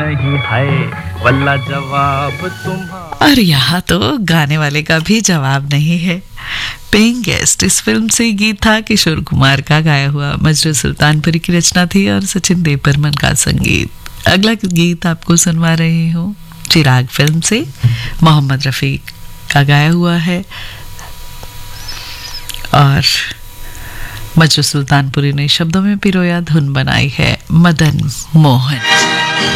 नहीं है वल्ला जवाब तुम्हारा। और यहाँ तो गाने वाले का भी जवाब नहीं है। पेइंग गेस्ट इस फिल्म से गीत था किशोर कुमार का गाया हुआ, मजरू सुल्तानपुरी की रचना थी और सचिन देव बर्मन का संगीत। अगला गीत आपको सुनवा रही हूँ चिराग फिल्म से, मोहम्मद रफ़ी का गाया हुआ है और मजरू सुल्तानपुरी ने शब्दों में पिरोया, धुन बनाई है मदन मोहन।